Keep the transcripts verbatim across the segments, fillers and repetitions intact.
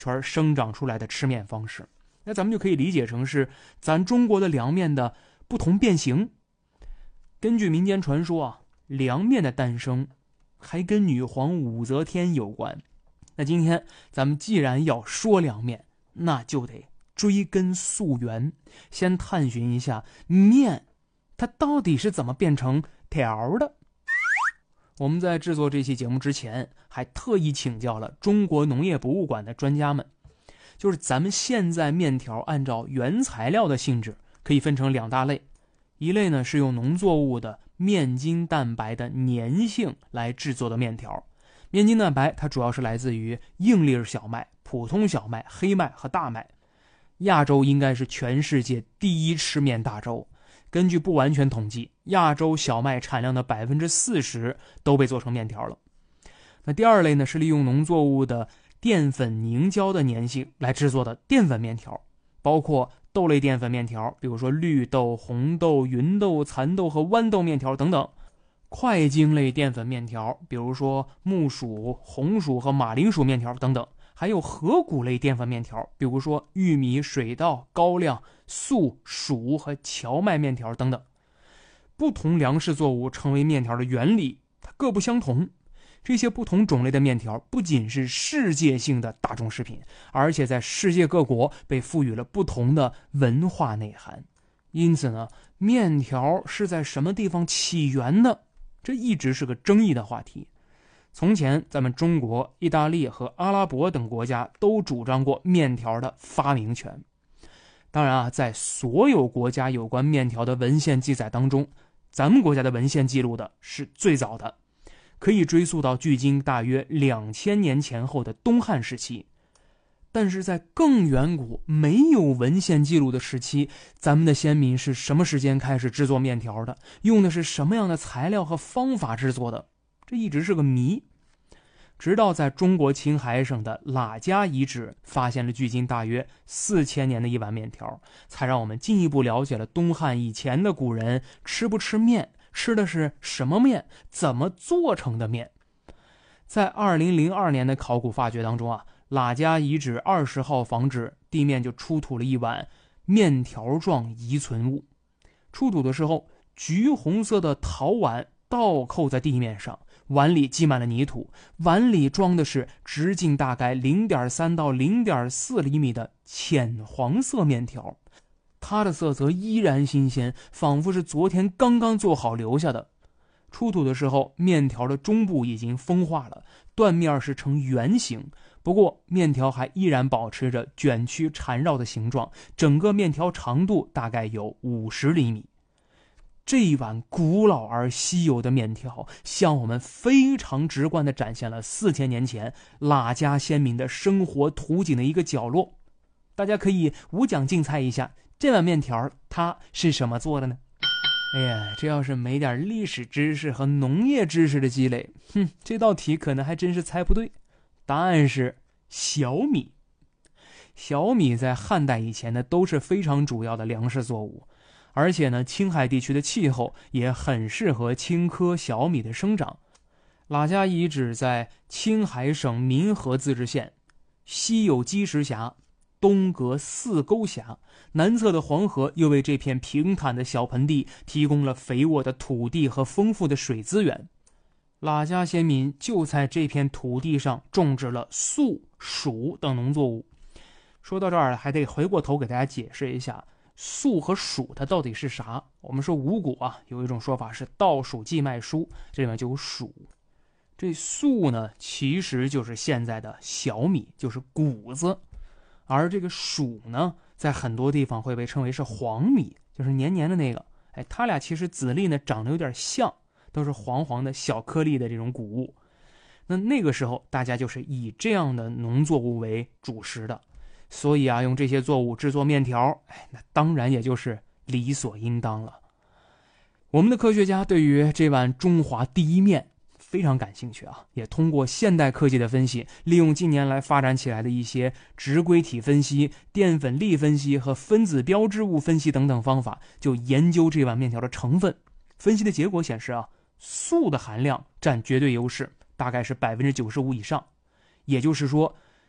圈生长出来的吃面方式。那咱们就可以理解成是咱中国的凉面的不同变形。根据民间传说啊，凉面的诞生还跟女皇武则天有关。那今天咱们既然要说凉面，那就得追根溯源，先探寻一下面它到底是怎么变成条的。我们在制作这期节目之前，还特意请教了中国农业博物馆的专家们，就是咱们现在面条按照原材料的性质可以分成两大类，一类呢是用农作物的面筋蛋白的粘性来制作的面条。面筋蛋白它主要是来自于硬粒小麦、普通小麦、黑麦和大麦。亚洲应该是全世界第一吃面大洲，根据不完全统计，亚洲小麦产量的 百分之四十 都被做成面条了。那第二类呢是利用农作物的淀粉凝胶的粘性来制作的淀粉面条，包括豆类淀粉面条，比如说绿豆、红豆、芸豆、蚕豆和豌豆面条等等；块茎类淀粉面条，比如说木薯、红薯和马铃薯面条等等；还有核谷类淀粉面条，比如说玉米、水稻、高粱、粟、黍和荞麦面条等等。不同粮食作物成为面条的原理它各不相同，这些不同种类的面条不仅是世界性的大众食品，而且在世界各国被赋予了不同的文化内涵。因此呢，面条是在什么地方起源的，这一直是个争议的话题。从前咱们中国、意大利和阿拉伯等国家都主张过面条的发明权。当然啊，在所有国家有关面条的文献记载当中，咱们国家的文献记录的是最早的，可以追溯到距今大约两千年前后的东汉时期。但是在更远古没有文献记录的时期，咱们的先民是什么时间开始制作面条的，用的是什么样的材料和方法制作的，这一直是个谜。直到在中国青海省的喇家遗址发现了距今大约四千年的一碗面条，才让我们进一步了解了东汉以前的古人吃不吃面，吃的是什么面，怎么做成的面。在二零零二年的考古发掘当中啊，喇家遗址二十号房址地面就出土了一碗面条状遗存物。出土的时候，橘红色的陶碗倒扣在地面上，碗里积满了泥土，碗里装的是直径大概 零点三 到 零点四 厘米的浅黄色面条，它的色泽依然新鲜，仿佛是昨天刚刚做好留下的。出土的时候，面条的中部已经风化了，断面是呈圆形，不过面条还依然保持着卷曲缠绕的形状，整个面条长度大概有五十厘米。这一碗古老而稀有的面条，向我们非常直观地展现了四千年前喇家先民的生活图景的一个角落。大家可以无奖竞猜一下，这碗面条它是什么做的呢？哎呀，这要是没点历史知识和农业知识的积累，哼，这道题可能还真是猜不对。答案是小米。小米在汉代以前呢，都是非常主要的粮食作物。而且呢，青海地区的气候也很适合青稞小米的生长。喇家遗址在青海省民和自治县，西有积石峡，东隔四沟峡，南侧的黄河又为这片平坦的小盆地提供了肥沃的土地和丰富的水资源。喇家先民就在这片土地上种植了粟、黍等农作物。说到这儿，还得回过头给大家解释一下粟和黍它到底是啥。我们说五谷啊，有一种说法是稻黍稷麦菽，这里面就有黍。这粟呢，其实就是现在的小米，就是谷子。而这个黍呢，在很多地方会被称为是黄米，就是黏黏的那个。哎，它俩其实籽粒呢长得有点像，都是黄黄的小颗粒的这种谷物。那那个时候大家就是以这样的农作物为主食的，所以啊，用这些作物制作面条，哎，那当然也就是理所应当了。我们的科学家对于这碗中华第一面非常感兴趣啊，也通过现代科技的分析，利用近年来发展起来的一些质规体分析、淀粉粒分析和分子标志物分析等等方法，就研究这碗面条的成分。分析的结果显示啊，粟的含量占绝对优势，大概是 百分之九十五 以上。也就是说，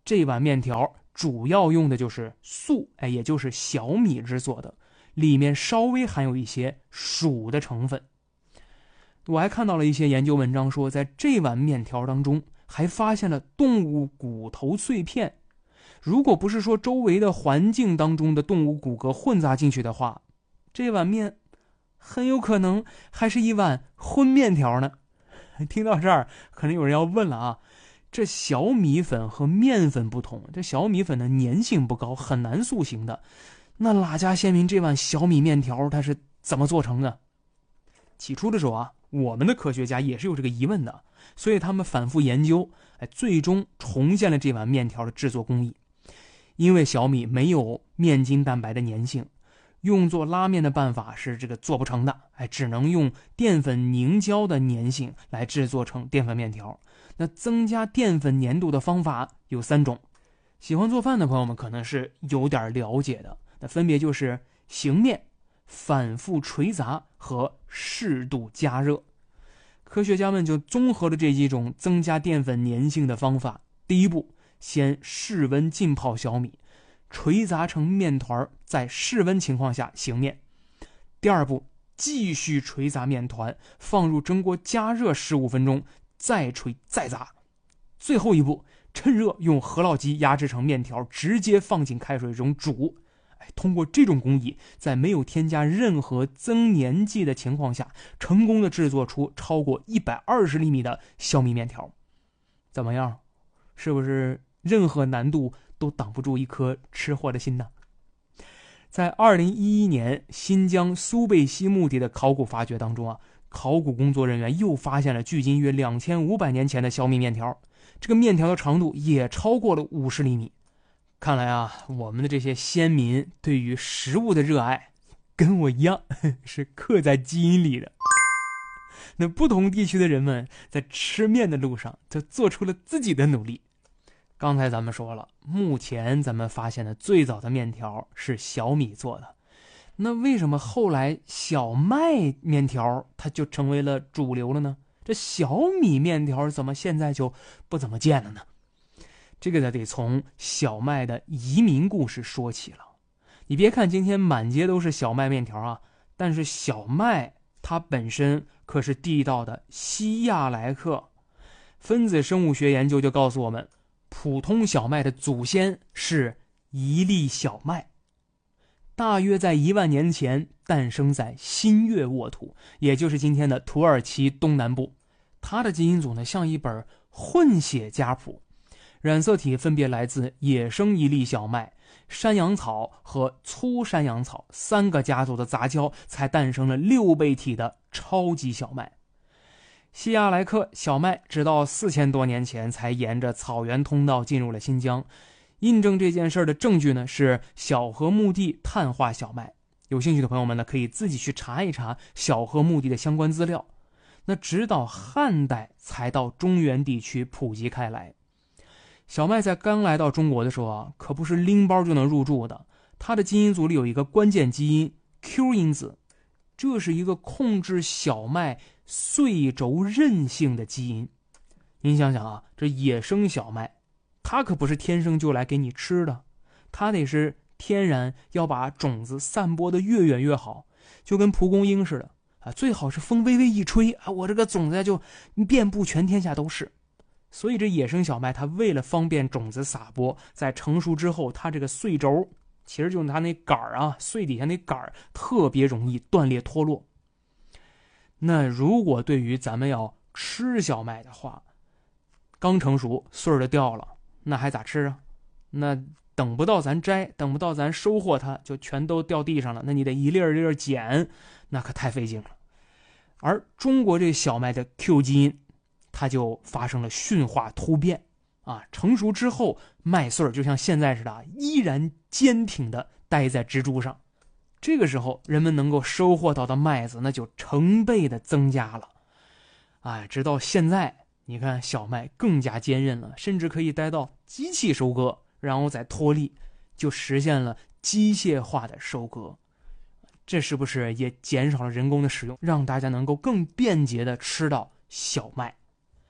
这碗面条主要用的就是粟，哎，也就是小米制作的，里面稍微含有一些黍的成分。我还看到了一些研究文章说，在这碗面条当中还发现了动物骨头碎片。如果不是说周围的环境当中的动物骨骼混杂进去的话，这碗面很有可能还是一碗荤面条呢。听到这儿，可能有人要问了啊，这小米粉和面粉不同，这小米粉的粘性不高，很难塑形的。那哪家县民这碗小米面条它是怎么做成的？起初的时候啊，我们的科学家也是有这个疑问的，所以他们反复研究，哎，最终重建了这碗面条的制作工艺。因为小米没有面筋蛋白的粘性，用作拉面的办法是这个做不成的，哎，只能用淀粉凝胶的粘性来制作成淀粉面条。那增加淀粉粘度的方法有三种，喜欢做饭的朋友们可能是有点了解的，那分别就是醒面、反复捶砸和适度加热。科学家们就综合了这几种增加淀粉粘性的方法。第一步，先室温浸泡小米，捶砸成面团，在室温情况下醒面。第二步，继续捶砸面团，放入蒸锅加热十五分钟，再捶再砸。最后一步，趁热用饸饹机压制成面条，直接放进开水中煮。哎，通过这种工艺，在没有添加任何增粘剂的情况下，成功的制作出超过一百二十厘米的小米面条。怎么样？是不是任何难度都挡不住一颗吃货的心呢？在二零一一年新疆苏贝西墓地的考古发掘当中啊，考古工作人员又发现了距今约两千五百年前的小米面条，这个面条的长度也超过了五十厘米。看来啊，我们的这些先民对于食物的热爱跟我一样，是刻在基因里的。那不同地区的人们在吃面的路上就做出了自己的努力。刚才咱们说了，目前咱们发现的最早的面条是小米做的，那为什么后来小麦面条它就成为了主流了呢？这小米面条怎么现在就不怎么见了呢？这个得从小麦的移民故事说起了。你别看今天满街都是小麦面条啊，但是小麦它本身可是地道的西亚来客。分子生物学研究就告诉我们，普通小麦的祖先是一粒小麦，大约在一万年前诞生在新月沃土，也就是今天的土耳其东南部。它的基因组呢，像一本混血家谱，染色体分别来自野生一粒小麦、山羊草和粗山羊草三个家族的杂交，才诞生了六倍体的超级小麦。西亚来克小麦直到四千多年前才沿着草原通道进入了新疆。印证这件事的证据呢，是小河墓地碳化小麦。有兴趣的朋友们呢，可以自己去查一查小河墓地的相关资料。那直到汉代才到中原地区普及开来。小麦在刚来到中国的时候啊，可不是拎包就能入住的，它的基因组里有一个关键基因 Q 因子，这是一个控制小麦碎轴韧性的基因。您想想啊，这野生小麦它可不是天生就来给你吃的，它得是天然要把种子散播的越远越好，就跟蒲公英似的啊，最好是风微微一吹啊，我这个种子就遍布全天下都是。所以这野生小麦它为了方便种子撒播，在成熟之后，它这个穗轴其实就是它那杆儿啊，穗底下那杆儿特别容易断裂脱落。那如果对于咱们要吃小麦的话，刚成熟穗儿就掉了，那还咋吃啊？那等不到咱摘，等不到咱收获它，就全都掉地上了，那你得一粒一粒捡，那可太费劲了。而中国这小麦的 Q 基因它就发生了驯化突变啊，成熟之后麦穗就像现在似的依然坚挺的待在植株上。这个时候人们能够收获到的麦子那就成倍的增加了。哎，直到现在你看小麦更加坚韧了，甚至可以待到机器收割，然后再脱粒，就实现了机械化的收割。这是不是也减少了人工的使用，让大家能够更便捷的吃到小麦？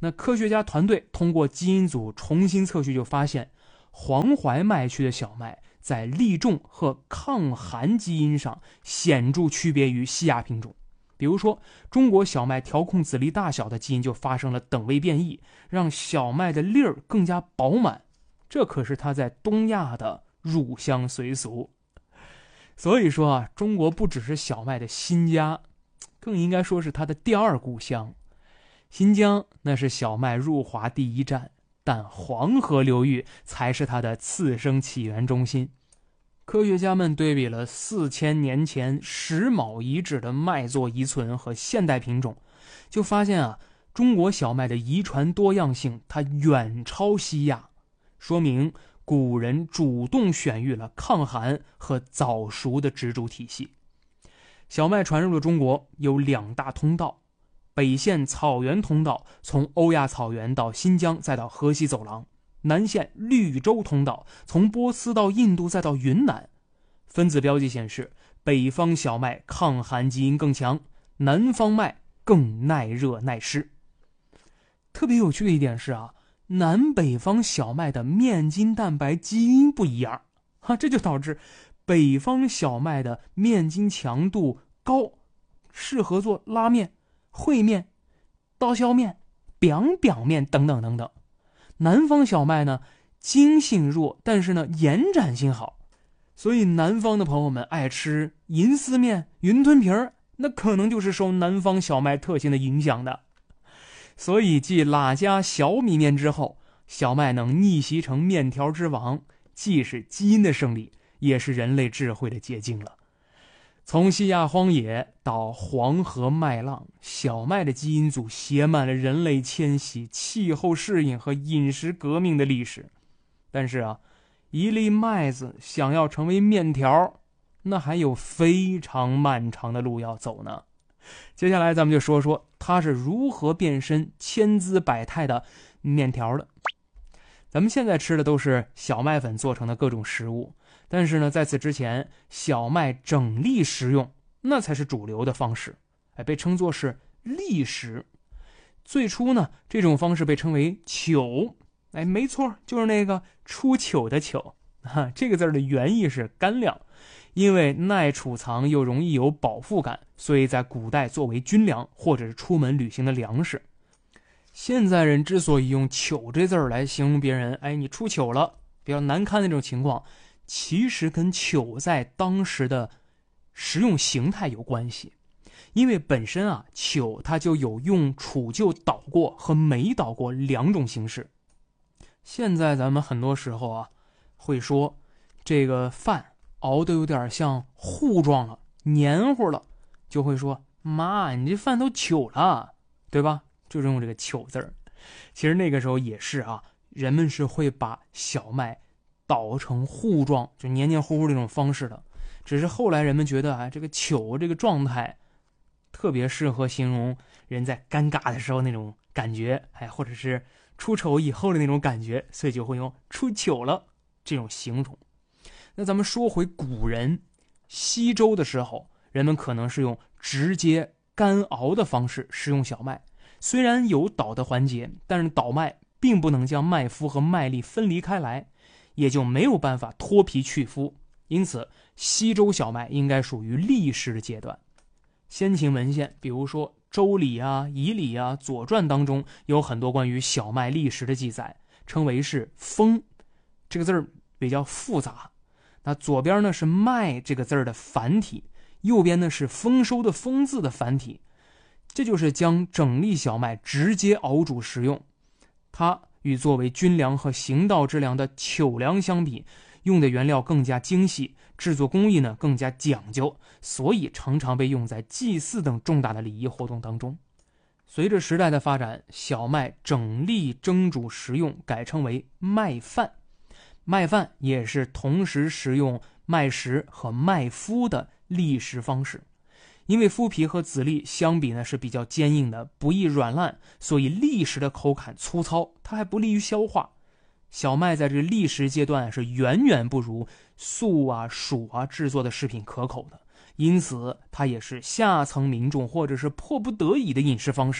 那科学家团队通过基因组重新测序，就发现黄淮脉区的小麦在粒重和抗寒基因上显著区别于西亚品种。比如说，中国小麦调控籽粒大小的基因就发生了等位变异，让小麦的粒儿更加饱满，这可是它在东亚的入乡随俗。所以说啊，中国不只是小麦的新家，更应该说是它的第二故乡。新疆那是小麦入华第一站，但黄河流域才是它的次生起源中心。科学家们对比了四千年前石峁遗址的麦作遗存和现代品种，就发现啊，中国小麦的遗传多样性它远超西亚，说明古人主动选育了抗寒和早熟的植株体系。小麦传入了中国有两大通道，北线草原通道从欧亚草原到新疆再到河西走廊，南线绿洲通道从波斯到印度再到云南。分子标记显示，北方小麦抗寒基因更强，南方麦更耐热耐湿。特别有趣的一点是啊，南北方小麦的面筋蛋白基因不一样，哈，这就导致北方小麦的面筋强度高，适合做拉面、烩面、刀削面、biang biang面等等等等。南方小麦呢，筋性弱，但是呢延展性好，所以南方的朋友们爱吃银丝面、云吞皮儿，那可能就是受南方小麦特性的影响的。所以继喇家小米面之后，小麦能逆袭成面条之王，既是基因的胜利，也是人类智慧的结晶了。从西亚荒野到黄河麦浪，小麦的基因组写满了人类迁徙、气候适应和饮食革命的历史。但是啊，一粒麦子想要成为面条，那还有非常漫长的路要走呢。接下来咱们就说说它是如何变身千姿百态的面条的。咱们现在吃的都是小麦粉做成的各种食物，但是呢，在此之前，小麦整粒食用那才是主流的方式，哎，被称作是粒食。最初呢，这种方式被称为糗，哎，没错，就是那个出糗的糗啊。这个字的原意是干粮，因为耐储藏又容易有饱腹感，所以在古代作为军粮或者是出门旅行的粮食。现在人之所以用糗这字儿来形容别人，哎，你出糗了，比较难堪的那种情况，其实跟糗在当时的食用形态有关系。因为本身啊，糗它就有用杵臼捣过和没捣过两种形式。现在咱们很多时候啊，会说这个饭熬得有点像糊状了、黏糊了，就会说妈，你这饭都糗了，对吧？就是用这个糗字儿。其实那个时候也是啊，人们是会把小麦捣成糊状，就黏黏糊糊这种方式的。只是后来人们觉得啊，这个糗这个状态特别适合形容人在尴尬的时候那种感觉，哎，或者是出丑以后的那种感觉，所以就会用出糗了这种形容。那咱们说回古人，西周的时候，人们可能是用直接干熬的方式食用小麦。虽然有捣的环节，但是捣麦并不能将麦麸和麦粒分离开来，也就没有办法脱皮去麸，因此西周小麦应该属于粒食的阶段。先秦文献，比如说周礼啊、仪礼啊、左传当中有很多关于小麦粒食的记载，称为是丰，这个字儿比较复杂。那左边呢是麦这个字儿的繁体，右边呢是丰收的丰字的繁体，这就是将整粒小麦直接熬煮食用。它与作为军粮和行道之粮的糗粮相比，用的原料更加精细，制作工艺呢更加讲究，所以常常被用在祭祀等重大的礼仪活动当中。随着时代的发展，小麦整粒蒸煮食用改称为麦饭，麦饭也是同时食用麦食和麦麸的粒食方式。因为麸皮和籽粒相比呢是比较坚硬的，不易软烂，所以粒食的口感粗糙，它还不利于消化。小麦在这个粒食阶段是远远不如粟啊、黍啊制作的食品可口的，因此它也是下层民众或者是迫不得已的饮食方式，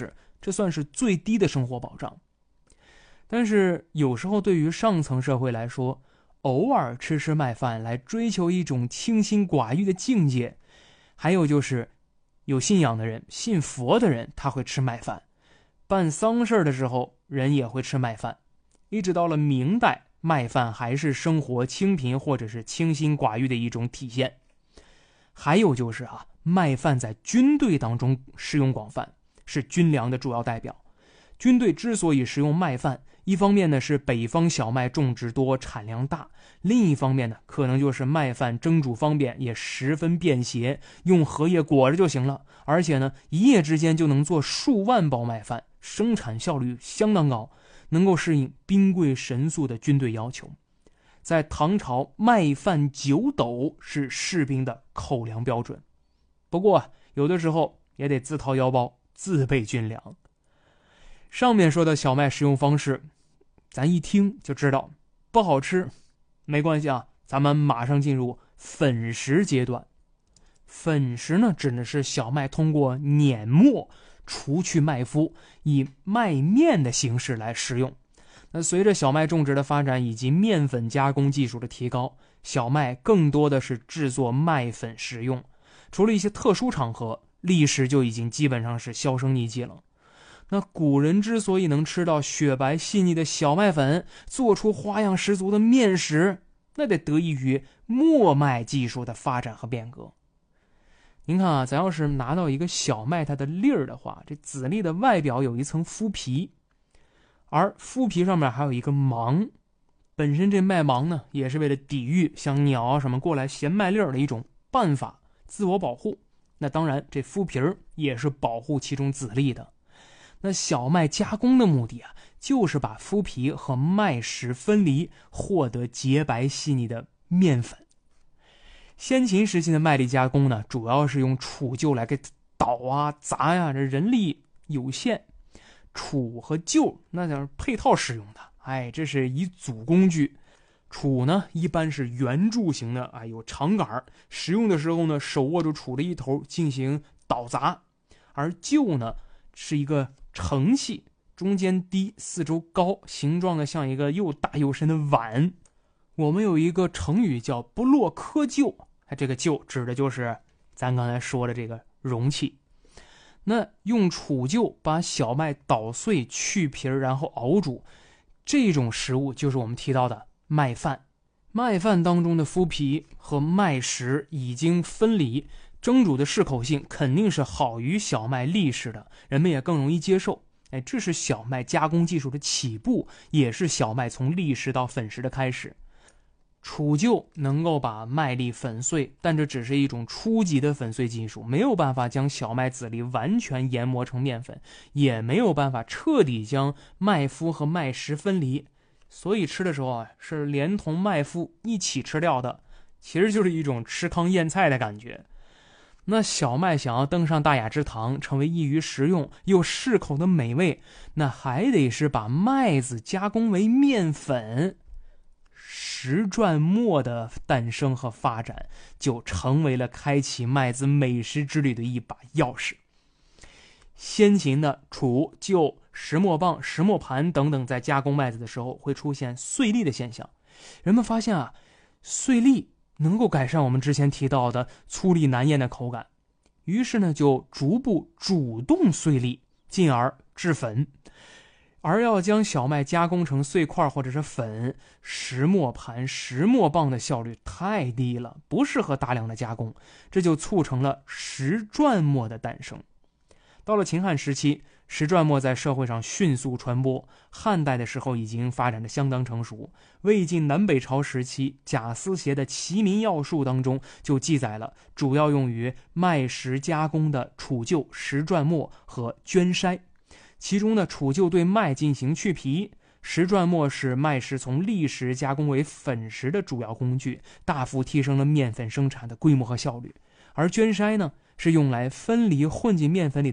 这算是最低的生活保障。但是有时候对于上层社会来说，偶尔吃吃麦饭来追求一种清心寡欲的境界。还有就是有信仰的人，信佛的人，他会吃麦饭。办丧事的时候，人也会吃麦饭。一直到了明代，麦饭还是生活清贫或者是清心寡欲的一种体现。还有就是啊，麦饭在军队当中使用广泛，是军粮的主要代表。军队之所以食用麦饭，一方面呢是北方小麦种植多，产量大；另一方面呢，可能就是麦饭蒸煮方便，也十分便携，用荷叶裹着就行了。而且呢，一夜之间就能做数万包麦饭，生产效率相当高，能够适应兵贵神速的军队要求。在唐朝，麦饭九斗是士兵的口粮标准。不过有的时候也得自掏腰包，自备军粮。上面说的小麦食用方式，咱一听就知道不好吃。没关系啊，咱们马上进入粉食阶段。粉食呢，指的是小麦通过碾磨除去麦麸，以麦面的形式来食用。那随着小麦种植的发展以及面粉加工技术的提高，小麦更多的是制作麦粉食用。除了一些特殊场合，历史就已经基本上是销声匿迹了。那古人之所以能吃到雪白细腻的小麦粉，做出花样十足的面食，那得得益于磨麦技术的发展和变革。您看啊，咱要是拿到一个小麦它的粒儿的话，这籽粒的外表有一层麸皮，而麸皮上面还有一个芒。本身这麦芒呢，也是为了抵御像鸟啊什么过来衔麦粒儿的一种办法，自我保护。那当然，这麸皮儿也是保护其中籽粒的。那小麦加工的目的啊，就是把麸皮和麦实分离，获得洁白细腻的面粉。先秦时期的麦粒加工呢，主要是用杵臼来给捣啊砸呀，这人力有限，杵和臼那叫配套使用的。哎，这是一组工具。杵呢一般是圆柱形的，哎，有长杆，使用的时候呢，手握住杵的一头进行捣砸。而臼呢是一个承器，中间低，四周高，形状的像一个又大又深的碗。我们有一个成语叫不落窠臼，这个臼指的就是咱刚才说的这个容器。那用杵臼把小麦捣碎去皮，然后熬煮，这种食物就是我们提到的麦饭。麦饭当中的麸皮和麦实已经分离，蒸煮的适口性肯定是好于小麦粒食的，人们也更容易接受。哎，这是小麦加工技术的起步，也是小麦从粒食到粉食的开始。杵臼能够把麦粒粉碎，但这只是一种初级的粉碎技术，没有办法将小麦籽粒完全研磨成面粉，也没有办法彻底将麦麸和麦实分离。所以吃的时候啊，是连同麦麸一起吃掉的，其实就是一种吃糠咽菜的感觉。那小麦想要登上大雅之堂，成为易于食用又适口的美味，那还得是把麦子加工为面粉。石转磨的诞生和发展，就成为了开启麦子美食之旅的一把钥匙。先秦的杵、臼、石磨棒、石磨盘等等，在加工麦子的时候会出现碎粒的现象。人们发现啊，碎粒能够改善我们之前提到的粗粝难咽的口感，于是呢，就逐步煮动碎粒，进而制粉。而要将小麦加工成碎块或者是粉，石磨盘、石磨棒的效率太低了，不适合大量的加工，这就促成了石转磨的诞生。到了秦汉时期，石转磨在社会上迅速传播，汉代的时候已经发展的相当成熟。魏晋南北朝时期，贾思勰的《齐民要术》当中就记载了主要用于麦实加工的杵臼、石转磨和绢筛。其中呢，杵臼对麦进行去皮，石转磨是麦实从粒食加工为粉食的主要工具，大幅提升了面粉生产的规模和效率。而绢筛呢，是用来分离混进面粉里